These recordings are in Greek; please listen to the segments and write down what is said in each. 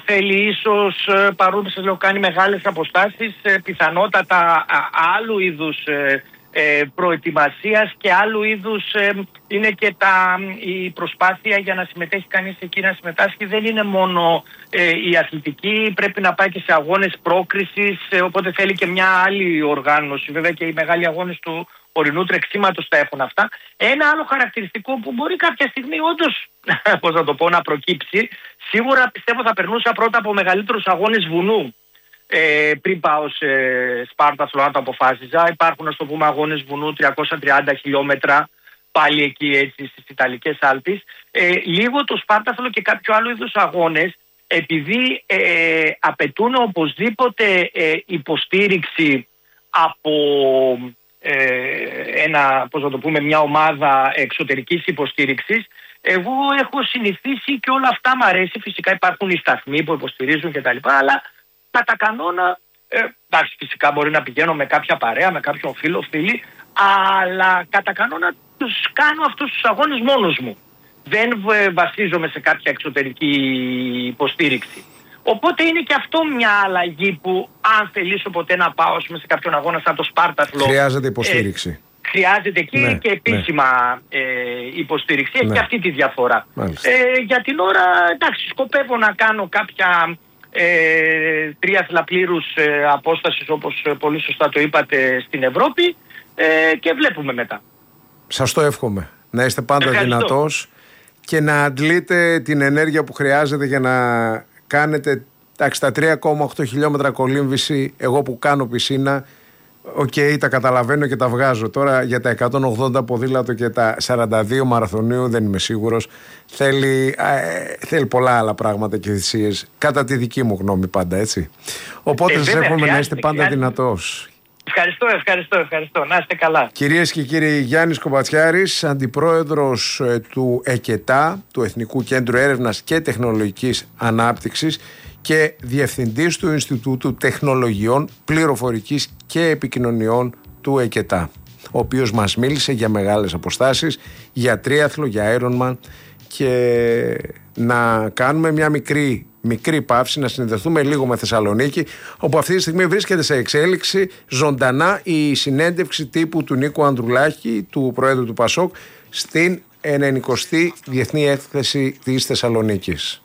θέλει ίσως, παρόλο που σας λέω κάνει μεγάλες αποστάσεις, πιθανότατα άλλου είδους προετοιμασίας και άλλου είδους είναι και η προσπάθεια για να συμμετέχει κανείς εκεί, να συμμετάσχει. Δεν είναι μόνο η αθλητική, πρέπει να πάει και σε αγώνες πρόκρισης, οπότε θέλει και μια άλλη οργάνωση. Βέβαια και οι μεγάλοι αγώνες του ορεινού τρεξίματος τα έχουν αυτά. Ένα άλλο χαρακτηριστικό που μπορεί κάποια στιγμή όντως να προκύψει, σίγουρα πιστεύω θα περνούσα πρώτα από μεγαλύτερους αγώνες βουνού. Πριν πάω σε Σπάρταθλο, να το αποφάσιζα. Υπάρχουν, ας το πούμε, αγώνες βουνού 330 χιλιόμετρα, πάλι εκεί έτσι στις Ιταλικές Άλπεις. Λίγο το Σπάρταθλο και κάποιο άλλο είδους αγώνες, επειδή απαιτούν οπωσδήποτε υποστήριξη από μια ομάδα εξωτερικής υποστήριξης. Εγώ έχω συνηθίσει και όλα αυτά μ' αρέσει. Φυσικά υπάρχουν οι σταθμοί που υποστηρίζουν κτλ. Αλλά κατά κανόνα, εντάξει, φυσικά μπορεί να πηγαίνω με κάποια παρέα, με κάποιον φίλη, αλλά κατά κανόνα τους κάνω αυτούς τους αγώνες μόνος μου. Δεν βασίζομαι σε κάποια εξωτερική υποστήριξη. Οπότε είναι και αυτό μια αλλαγή που, αν θελήσω ποτέ να πάω σε κάποιον αγώνα σαν το Σπάρταθλο, χρειάζεται υποστήριξη. Χρειάζεται εκεί και επίσημα υποστήριξη. Έχει και αυτή τη διαφορά. Για την ώρα, εντάξει, σκοπεύω να κάνω κάποια τρίαθλα πλήρους απόστασης, όπως πολύ σωστά το είπατε, στην Ευρώπη, και βλέπουμε μετά. Σας το εύχομαι. Να είστε πάντα δυνατός και να αντλείτε την ενέργεια που χρειάζεται για να κάνετε τα 3,8 χιλιόμετρα κολύμβηση. Εγώ που κάνω πισίνα, τα καταλαβαίνω και τα βγάζω. Τώρα για τα 180 ποδήλατο και τα 42 μαραθωνίου δεν είμαι σίγουρος. Θέλει πολλά άλλα πράγματα και θυσίες, κατά τη δική μου γνώμη πάντα, έτσι. Οπότε σας εύχομαι να είστε πάντα δυνατός. Ευχαριστώ. Να είστε καλά. Κυρίες και κύριοι, Γιάννης Κομπατσιάρης, αντιπρόεδρος του ΕΚΕΤΑ, του Εθνικού Κέντρου Έρευνας και Τεχνολογικής Ανάπτυξης, και διευθυντής του Ινστιτούτου Τεχνολογιών Πληροφορικής και Επικοινωνιών του ΕΚΕΤΑ, ο οποίος μας μίλησε για μεγάλες αποστάσεις, για τρίαθλο, για Ironman, και να κάνουμε μια μικρή παύση, να συνδεθούμε λίγο με Θεσσαλονίκη, όπου αυτή τη στιγμή βρίσκεται σε εξέλιξη ζωντανά η συνέντευξη τύπου του Νίκου Ανδρουλάκη, του Προέδρου του ΠΑΣΟΚ, στην 90η Διεθνή Έκθεση της Θεσσαλονίκης.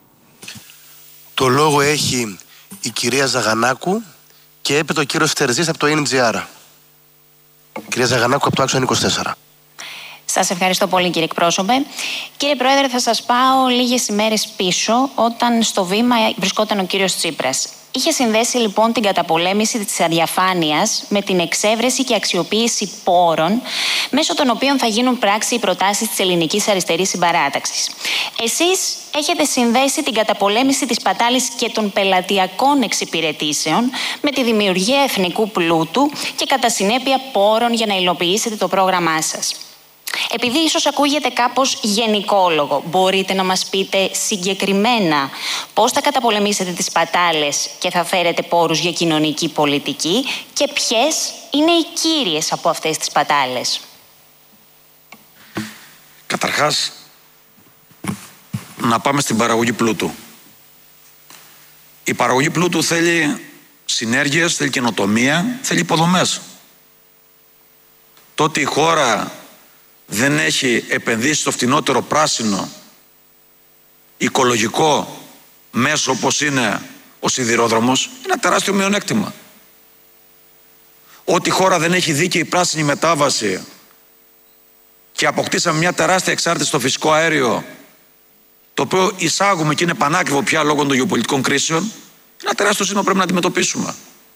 Το λόγο έχει η κυρία Ζαγανάκου και έπειτα ο κύριος Φτερζής από το NGR. Κυρία Ζαγανάκου από το Άξονα 24. Σας ευχαριστώ πολύ, κύριε εκπρόσωπε. Κύριε Πρόεδρε, θα σας πάω λίγες ημέρες πίσω, όταν στο βήμα βρισκόταν ο κύριος Τσίπρας. Είχε συνδέσει λοιπόν την καταπολέμηση της αδιαφάνειας με την εξέβρεση και αξιοποίηση πόρων, μέσω των οποίων θα γίνουν πράξη οι προτάσεις της ελληνικής αριστερής συμπαράταξης. Εσείς έχετε συνδέσει την καταπολέμηση της σπατάλης και των πελατειακών εξυπηρετήσεων με τη δημιουργία εθνικού πλούτου και κατά συνέπεια πόρων για να υλοποιήσετε το πρόγραμμά σας. Επειδή ίσως ακούγεται κάπως γενικόλογο, μπορείτε να μας πείτε συγκεκριμένα πώς θα καταπολεμήσετε τις σπατάλες και θα φέρετε πόρους για κοινωνική πολιτική και ποιες είναι οι κύριες από αυτές τις σπατάλες? Καταρχάς, να πάμε στην παραγωγή πλούτου. Η παραγωγή πλούτου θέλει συνέργειες, θέλει καινοτομία, θέλει υποδομές. Το ότι η χώρα δεν έχει επενδύσει στο φτηνότερο πράσινο οικολογικό μέσο όπως είναι ο σιδηρόδρομος, είναι ένα τεράστιο μειονέκτημα. Ότι η χώρα δεν έχει δίκαιη πράσινη μετάβαση και αποκτήσαμε μια τεράστια εξάρτηση στο φυσικό αέριο, το οποίο εισάγουμε και είναι πανάκριβο πια λόγω των γεωπολιτικών κρίσεων, είναι ένα τεράστιο σύνολο που πρέπει να αντιμετωπίσουμε.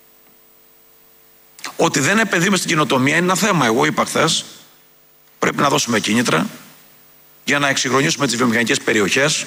Ότι δεν επενδύουμε στην καινοτομία είναι ένα θέμα. Εγώ είπα χθες, πρέπει να δώσουμε κίνητρα για να εξυγχρονίσουμε τις βιομηχανικές περιοχές,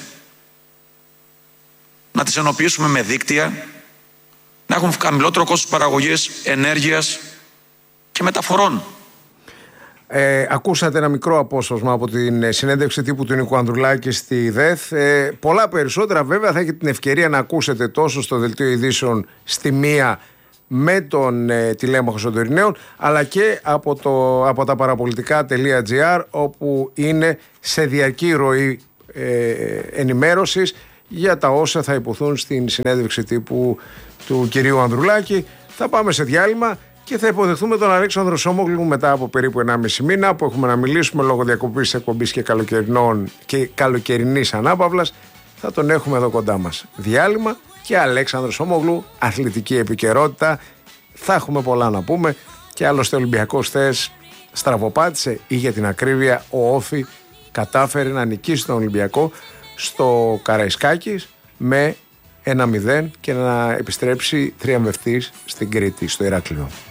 να τις ενοποιήσουμε με δίκτυα, να έχουν χαμηλότερο κόστος παραγωγής, ενέργειας και μεταφορών. Ακούσατε ένα μικρό απόσπασμα από την συνέντευξη τύπου του Νίκου Ανδρουλάκη στη ΔΕΘ. Πολλά περισσότερα βέβαια θα έχετε την ευκαιρία να ακούσετε τόσο στο Δελτίο Ειδήσεων στη 1 με τον τηλέμαχο Σωτηριναίων, αλλά και από τα παραπολιτικά.gr, όπου είναι σε διαρκή ροή ενημέρωσης για τα όσα θα υποθούν στην συνέντευξη τύπου του κυρίου Ανδρουλάκη. Θα πάμε σε διάλειμμα και θα υποδεχθούμε τον Αλέξανδρο Σόμογλου μετά από περίπου 1,5 μήνα που έχουμε να μιλήσουμε λόγω διακοπής εκπομπής και καλοκαιρινής ανάπαυλας. Θα τον έχουμε εδώ κοντά μας. Διάλειμμα και Αλέξανδρο Σόμογλου, αθλητική επικαιρότητα. Θα έχουμε πολλά να πούμε και άλλωστε ο Ολυμπιακός χθες στραβοπάτησε ή για την ακρίβεια ο Όφη κατάφερε να νικήσει τον Ολυμπιακό στο Καραϊσκάκης με 1-0 και να επιστρέψει τριαμβευτής στην Κρήτη, στο Ηράκλειο.